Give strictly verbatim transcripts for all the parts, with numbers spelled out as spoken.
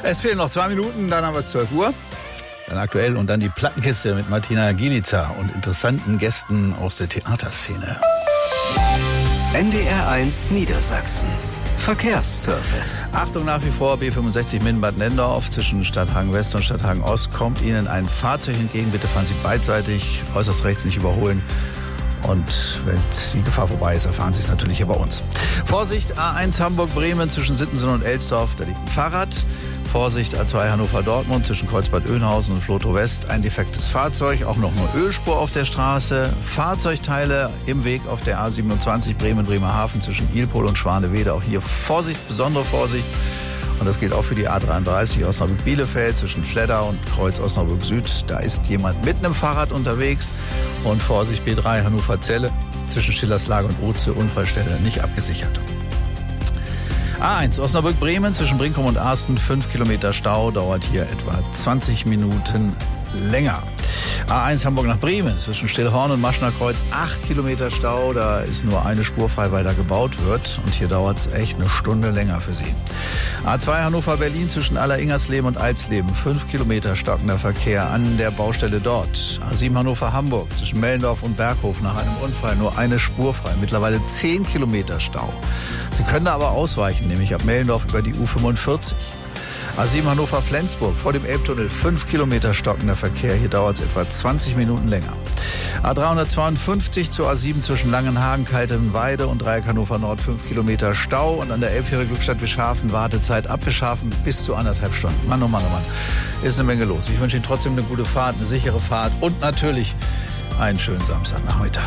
Es fehlen noch zwei Minuten, dann haben wir es zwölf Uhr. Dann aktuell und dann die Plattenkiste mit Martina Gielica und interessanten Gästen aus der Theaterszene. N D R eins Niedersachsen. Verkehrsservice. Achtung, nach wie vor B fünfundsechzig Minden-Bad Nendorf. Zwischen Stadthagen West und Stadthagen Ost kommt Ihnen ein Fahrzeug entgegen. Bitte fahren Sie beidseitig, äußerst rechts nicht überholen. Und wenn die Gefahr vorbei ist, erfahren Sie es natürlich hier bei uns. Vorsicht, A eins Hamburg-Bremen zwischen Sittensen und Elsdorf, da liegt ein Fahrrad. Vorsicht, A zwei Hannover-Dortmund zwischen Kreuzbad Oeynhausen und Vlotho West, ein defektes Fahrzeug, auch noch eine Ölspur auf der Straße. Fahrzeugteile im Weg auf der A siebenundzwanzig Bremen-Bremerhaven zwischen Ilpol und Schwanewede. Auch hier Vorsicht, besondere Vorsicht. Und das gilt auch für die A dreiunddreißig Osnabrück-Bielefeld zwischen Fledder und Kreuz Osnabrück Süd. Da ist jemand mit einem Fahrrad unterwegs. Und Vorsicht, B drei Hannover-Zelle zwischen Schillerslage und Oze, Unfallstelle nicht abgesichert. A eins Osnabrück-Bremen zwischen Brinkum und Arsten, fünf Kilometer Stau, dauert hier etwa zwanzig Minuten länger. A eins Hamburg nach Bremen zwischen Stillhorn und Maschner Kreuz, acht Kilometer Stau, da ist nur eine Spur frei, weil da gebaut wird und hier dauert es echt eine Stunde länger für Sie. A zwei Hannover-Berlin zwischen Aller-Ingersleben und Alsleben, fünf Kilometer stockender Verkehr an der Baustelle dort. A sieben Hannover-Hamburg zwischen Mellendorf und Berghof nach einem Unfall, nur eine Spur frei, mittlerweile zehn Kilometer Stau. Sie können da aber ausweichen, nämlich ab Mellendorf über die U fünfundvierzig. A sieben Hannover-Flensburg vor dem Elbtunnel, fünf Kilometer stockender Verkehr. Hier dauert es etwa zwanzig Minuten länger. A dreihundertzweiundfünfzig zur A sieben zwischen Langenhagen, Kaltenweide und Dreieck Hannover Nord, fünf Kilometer Stau. Und an der Elbfähre Glückstadt Wischhafen, Wartezeit ab Wischhafen bis zu anderthalb Stunden. Mann, oh Mann, oh Mann, ist eine Menge los. Ich wünsche Ihnen trotzdem eine gute Fahrt, eine sichere Fahrt und natürlich einen schönen Samstagnachmittag.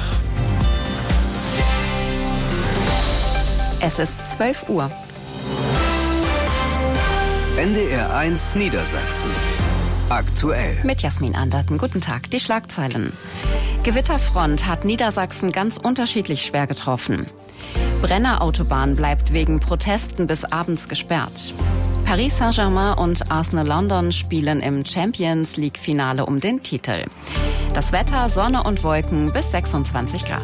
Es ist zwölf Uhr. N D R eins Niedersachsen. Aktuell. Mit Jasmin Anderten. Guten Tag. Die Schlagzeilen. Gewitterfront hat Niedersachsen ganz unterschiedlich schwer getroffen. Brenner-Autobahn bleibt wegen Protesten bis abends gesperrt. Paris Saint-Germain und Arsenal London spielen im Champions League-Finale um den Titel. Das Wetter, Sonne und Wolken bis sechsundzwanzig Grad.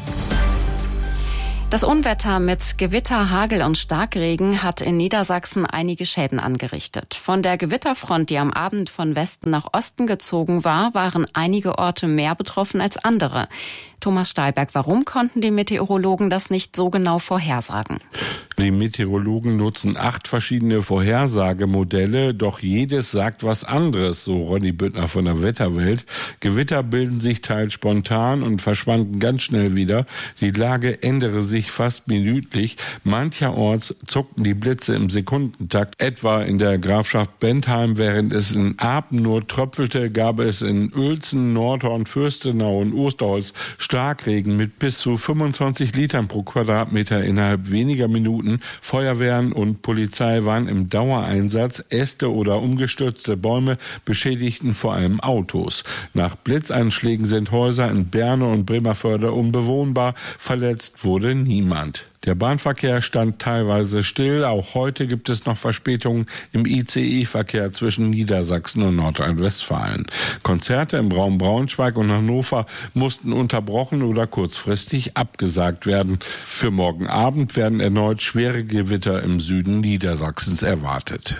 Das Unwetter mit Gewitter, Hagel und Starkregen hat in Niedersachsen einige Schäden angerichtet. Von der Gewitterfront, die am Abend von Westen nach Osten gezogen war, waren einige Orte mehr betroffen als andere. Thomas Stahlberg, warum konnten die Meteorologen das nicht so genau vorhersagen? Die Meteorologen nutzen acht verschiedene Vorhersagemodelle, doch jedes sagt was anderes, so Ronny Büttner von der Wetterwelt. Gewitter bilden sich teils spontan und verschwanden ganz schnell wieder. Die Lage ändere sich fast minütlich. Mancherorts zuckten die Blitze im Sekundentakt. Etwa in der Grafschaft Bentheim, während es in Apen nur tröpfelte, gab es in Uelzen, Nordhorn, Fürstenau und Osterholz Starkregen mit bis zu fünfundzwanzig Litern pro Quadratmeter innerhalb weniger Minuten. Feuerwehren und Polizei waren im Dauereinsatz. Äste oder umgestürzte Bäume beschädigten vor allem Autos. Nach Blitzeinschlägen sind Häuser in Berne und Bremerförde unbewohnbar. Verletzt wurde niemand. Der Bahnverkehr stand teilweise still. Auch heute gibt es noch Verspätungen im I C E-Verkehr zwischen Niedersachsen und Nordrhein-Westfalen. Konzerte im Raum Braunschweig und Hannover mussten unterbrochen oder kurzfristig abgesagt werden. Für morgen Abend werden erneut schwere Gewitter im Süden Niedersachsens erwartet.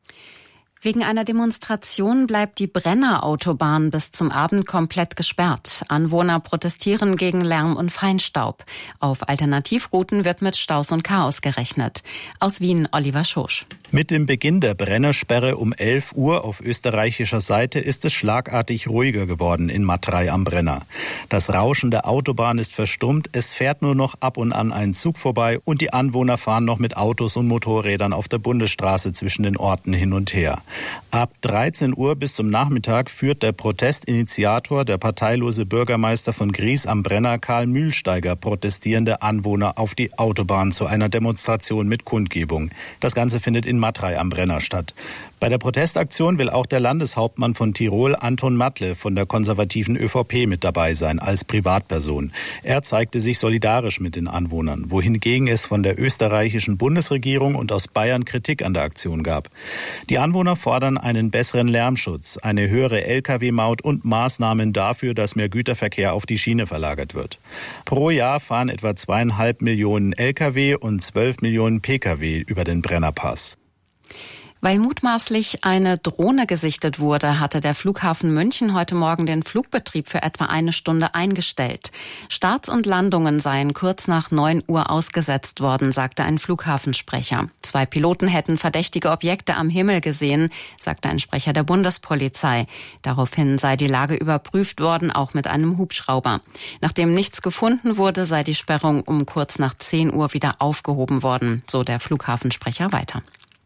Wegen einer Demonstration bleibt die Brenner-Autobahn bis zum Abend komplett gesperrt. Anwohner protestieren gegen Lärm und Feinstaub. Auf Alternativrouten wird mit Staus und Chaos gerechnet. Aus Wien Oliver Schosch. Mit dem Beginn der Brennersperre um elf Uhr auf österreichischer Seite ist es schlagartig ruhiger geworden in Matrei am Brenner. Das Rauschen der Autobahn ist verstummt, es fährt nur noch ab und an ein Zug vorbei und die Anwohner fahren noch mit Autos und Motorrädern auf der Bundesstraße zwischen den Orten hin und her. Ab dreizehn Uhr bis zum Nachmittag führt der Protestinitiator, der parteilose Bürgermeister von Gries am Brenner, Karl Mühlsteiger, protestierende Anwohner auf die Autobahn zu einer Demonstration mit Kundgebung. Das Ganze findet in Matrei am Brenner statt. Bei der Protestaktion will auch der Landeshauptmann von Tirol, Anton Matle, von der konservativen ÖVP mit dabei sein, als Privatperson. Er zeigte sich solidarisch mit den Anwohnern, wohingegen es von der österreichischen Bundesregierung und aus Bayern Kritik an der Aktion gab. Die Anwohner fordern einen besseren Lärmschutz, eine höhere L K W-Maut und Maßnahmen dafür, dass mehr Güterverkehr auf die Schiene verlagert wird. Pro Jahr fahren etwa zweieinhalb Millionen L K W und zwölf Millionen P K W über den Brennerpass. Weil mutmaßlich eine Drohne gesichtet wurde, hatte der Flughafen München heute Morgen den Flugbetrieb für etwa eine Stunde eingestellt. Starts und Landungen seien kurz nach neun Uhr ausgesetzt worden, sagte ein Flughafensprecher. Zwei Piloten hätten verdächtige Objekte am Himmel gesehen, sagte ein Sprecher der Bundespolizei. Daraufhin sei die Lage überprüft worden, auch mit einem Hubschrauber. Nachdem nichts gefunden wurde, sei die Sperrung um kurz nach zehn Uhr wieder aufgehoben worden, so der Flughafensprecher weiter.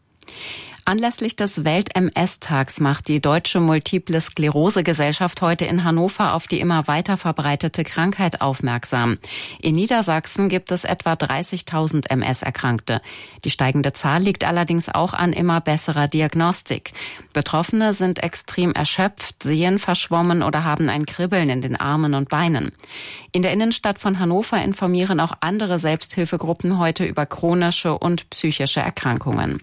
Anlässlich des Welt-M S-Tags macht die Deutsche Multiple Sklerose-Gesellschaft heute in Hannover auf die immer weiter verbreitete Krankheit aufmerksam. In Niedersachsen gibt es etwa dreißigtausend M S-Erkrankte. Die steigende Zahl liegt allerdings auch an immer besserer Diagnostik. Betroffene sind extrem erschöpft, sehen verschwommen oder haben ein Kribbeln in den Armen und Beinen. In der Innenstadt von Hannover informieren auch andere Selbsthilfegruppen heute über chronische und psychische Erkrankungen.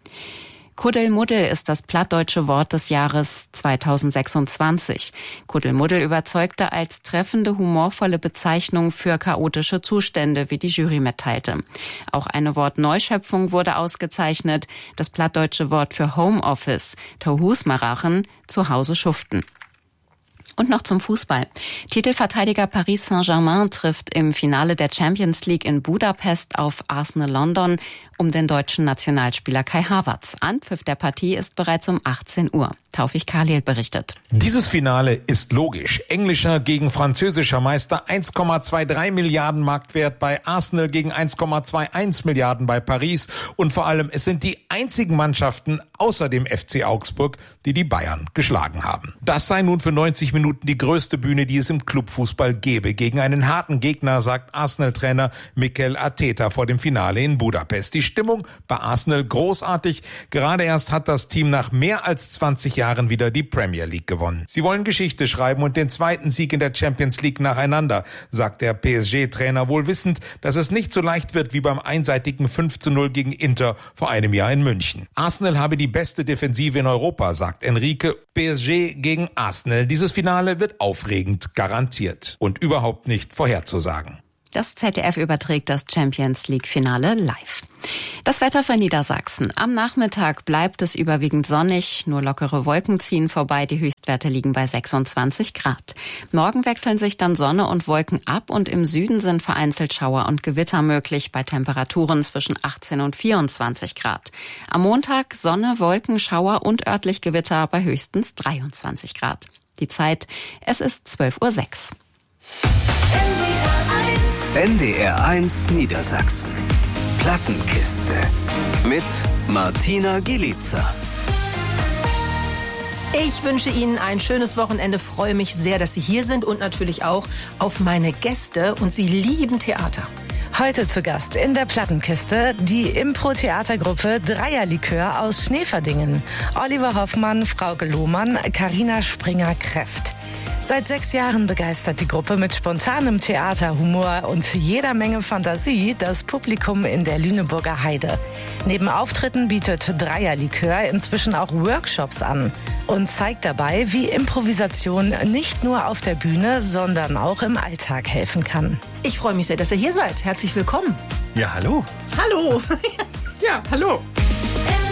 Kuddelmuddel ist das plattdeutsche Wort des Jahres zweitausendsechsundzwanzig. Kuddelmuddel überzeugte als treffende, humorvolle Bezeichnung für chaotische Zustände, wie die Jury mitteilte. Auch eine Wortneuschöpfung wurde ausgezeichnet, das plattdeutsche Wort für Homeoffice, Tohusmarachen, zu Hause schuften. Und noch zum Fußball. Titelverteidiger Paris Saint-Germain trifft im Finale der Champions League in Budapest auf Arsenal London um den deutschen Nationalspieler Kai Havertz. Anpfiff der Partie ist bereits um achtzehn Uhr. Taufik Khalil berichtet. Dieses Finale ist logisch. Englischer gegen französischer Meister, eins Komma dreiundzwanzig Milliarden Marktwert bei Arsenal gegen eins Komma einundzwanzig Milliarden bei Paris. Und vor allem, es sind die einzigen Mannschaften außer dem F C Augsburg, die die Bayern geschlagen haben. Das sei nun für neunzig Minuten die größte Bühne, die es im Clubfußball gäbe. Gegen einen harten Gegner, sagt Arsenal-Trainer Mikel Arteta vor dem Finale in Budapest. Die Stimmung bei Arsenal großartig. Gerade erst hat das Team nach mehr als zwanzig Jahren wieder die Premier League gewonnen. Sie wollen Geschichte schreiben und den zweiten Sieg in der Champions League nacheinander, sagt der P S G-Trainer, wohl wissend, dass es nicht so leicht wird wie beim einseitigen fünf zu null gegen Inter vor einem Jahr in München. Arsenal habe die beste Defensive in Europa, sagt Enrique. P S G gegen Arsenal. Dieses Finale wird aufregend, garantiert und überhaupt nicht vorherzusagen. Das Z D F überträgt das Champions-League-Finale live. Das Wetter für Niedersachsen. Am Nachmittag bleibt es überwiegend sonnig, nur lockere Wolken ziehen vorbei, die Höchstwerte liegen bei sechsundzwanzig Grad. Morgen wechseln sich dann Sonne und Wolken ab und im Süden sind vereinzelt Schauer und Gewitter möglich bei Temperaturen zwischen achtzehn und vierundzwanzig Grad. Am Montag Sonne, Wolken, Schauer und örtlich Gewitter bei höchstens dreiundzwanzig Grad. Die Zeit, es ist zwölf Uhr sechs. N D R eins Niedersachsen. Plattenkiste. Mit Martina Gielica. Ich wünsche Ihnen ein schönes Wochenende, freue mich sehr, dass Sie hier sind und natürlich auch auf meine Gäste. Und Sie lieben Theater. Heute zu Gast in der Plattenkiste die Impro-Theatergruppe Dreierlikör aus Schneeverdingen. Oliver Hoffmann, Frauke Lohmann, Carina Springer-Kreft. Seit sechs Jahren begeistert die Gruppe mit spontanem Theater, Humor und jeder Menge Fantasie das Publikum in der Lüneburger Heide. Neben Auftritten bietet Dreierlikör inzwischen auch Workshops an und zeigt dabei, wie Improvisation nicht nur auf der Bühne, sondern auch im Alltag helfen kann. Ich freue mich sehr, dass ihr hier seid. Herzlich willkommen. Ja, hallo. Hallo. Ja, hallo.